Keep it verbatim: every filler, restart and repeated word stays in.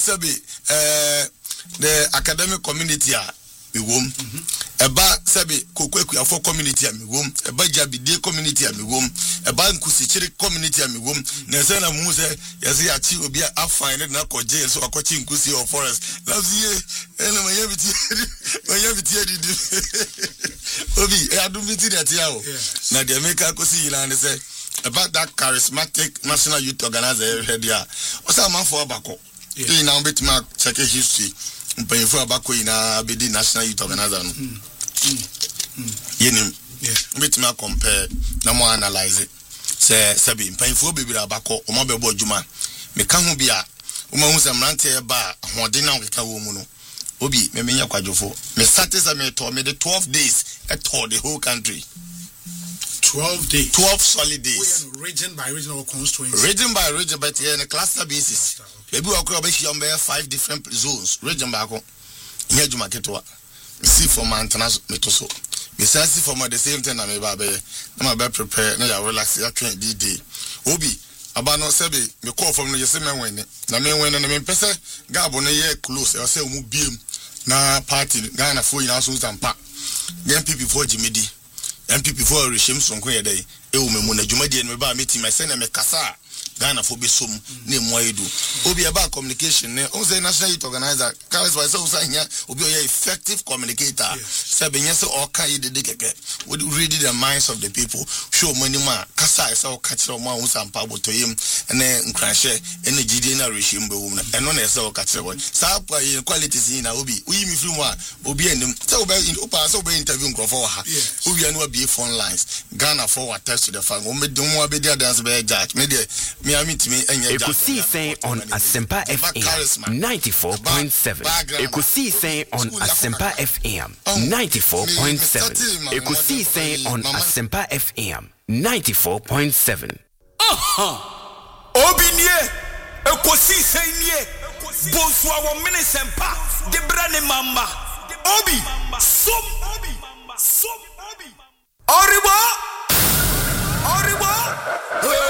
sabi eh the academic community a me wom eba sabi kokweku afọ community a me wom eba jabide community a me wom eba nkusichiri community a me wom na se na mu se yesi achi obi afine na koje so akochi nkusi of forest lazie ene manya biti manya biti didi obi e adum biti that ya o na de make akosi yila ne se about that charismatic national youth organizer head ya osa manfo abako e na bit ma check history mpanyefo abako ina abedi national youth organizer no yenim bit ma compare na mo analyze se sabi mpanyefo bebiri abako o ma bebo adwuma me ka ho bia o ma hu se mrante ba hode na okeka wo mu no obi me menya kwadwofo me satisfy me to me the twelve days at the whole country. twelve days. twelve solid days. Region by region or constituency. Region by region, but here in a cluster basis. Maybe we could have five different zones. Region by region. Here you market what? See for my international metoso. We see for my the same thing. I'm about to prepare. Now relax. I can't do day. Obi. Abano sebe me call from the same when na me when na me pese gabo na ye close I say mu biem na party Ghana for ina so zampa M P P for Jimidi M P P for regime sonko ye dey e wo memu na dwumadi me ba meeting me say na me kasa Ghana for be som na emu ayedu obi aba communication ne on say national youth organizer carries by so say here obi oye effective communicator sebe nya say o kan ye de keke we read the minds of the people show money ma kasa say o ka kire o ma unsampa botoyim ene nkranhye ene gidi na regime be wom na eno na say o ka kire wo sa pa ye qualities na obi uyi mi free mu a obi enim say obi opa say obi interview nkrofo ha obi anu abi phone lines Ghana for attest to the fact o me dum abedi dance be judge me de me amit me enye judge Ekusi say on Asempa F M ninety-four point seven Ekusi say on Asempa F M ninety-four point seven Ekusi say on Asempa F M ninety-four point seven Aha Obinie Ekusi say nie Boswa wo minisempa de brane mama Obi som Obi som Obi Oribo Oribo